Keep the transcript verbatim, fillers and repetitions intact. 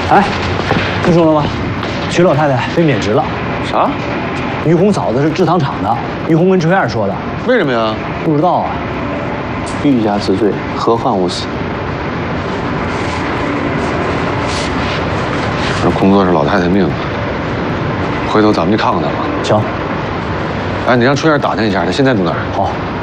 哎，听说了吗？徐老太太被免职了。 啥？ 于红嫂子是制糖厂的，于红跟春燕说的。 为什么呀？ 不知道啊。 欲加之罪，何患无辞？这工作是老太太命，回头咱们去看看她吧。 行。 哎，你让春燕打听一下，她现在住哪儿？ 好。